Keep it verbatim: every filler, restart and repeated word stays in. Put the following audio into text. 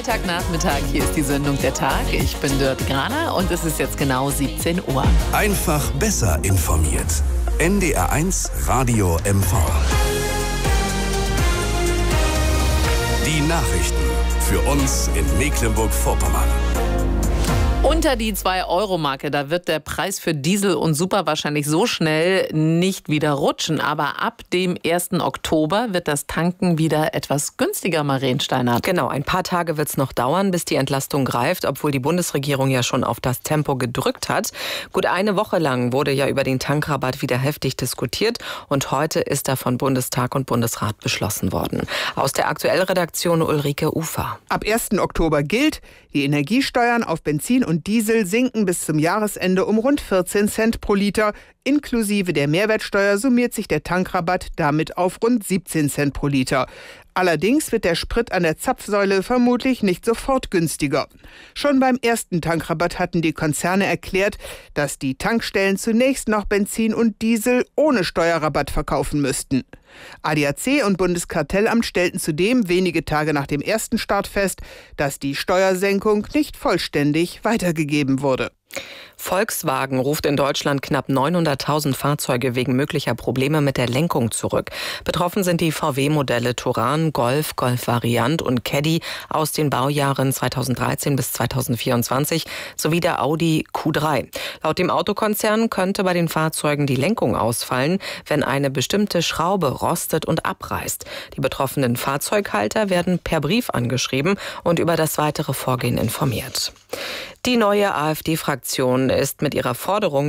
Freitagnachmittag, hier ist die Sendung Der Tag. Ich bin Dörte Graner und es ist jetzt genau siebzehn Uhr. Einfach besser informiert. N D R eins Radio M V. Die Nachrichten für uns in Mecklenburg-Vorpommern. Unter die zwei Euro Marke, da wird der Preis für Diesel und Super wahrscheinlich so schnell nicht wieder rutschen. Aber ab dem ersten Oktober wird das Tanken wieder etwas günstiger, Maren Steinert. Genau, ein paar Tage wird es noch dauern, bis die Entlastung greift, obwohl die Bundesregierung ja schon auf das Tempo gedrückt hat. Gut eine Woche lang wurde ja über den Tankrabatt wieder heftig diskutiert und heute ist er von Bundestag und Bundesrat beschlossen worden. Aus der Aktuellredaktion Ulrike Ufer. Ab ersten Oktober gilt, die Energiesteuern auf Benzin und Diesel sinken bis zum Jahresende um rund vierzehn Cent pro Liter. Inklusive der Mehrwertsteuer summiert sich der Tankrabatt damit auf rund siebzehn Cent pro Liter. Allerdings wird der Sprit an der Zapfsäule vermutlich nicht sofort günstiger. Schon beim ersten Tankrabatt hatten die Konzerne erklärt, dass die Tankstellen zunächst noch Benzin und Diesel ohne Steuerrabatt verkaufen müssten. A D A C und Bundeskartellamt stellten zudem wenige Tage nach dem ersten Start fest, dass die Steuersenkung nicht vollständig weitergegeben wurde. Volkswagen ruft in Deutschland knapp neunhunderttausend Fahrzeuge wegen möglicher Probleme mit der Lenkung zurück. Betroffen sind die V W-Modelle Touran, Golf, Golf Variant und Caddy aus den Baujahren zweitausenddreizehn bis zweitausendvierundzwanzig sowie der Audi Q drei. Laut dem Autokonzern könnte bei den Fahrzeugen die Lenkung ausfallen, wenn eine bestimmte Schraube rostet und abreißt. Die betroffenen Fahrzeughalter werden per Brief angeschrieben und über das weitere Vorgehen informiert. Die neue AfD-Fraktion ist mit ihrer Forderung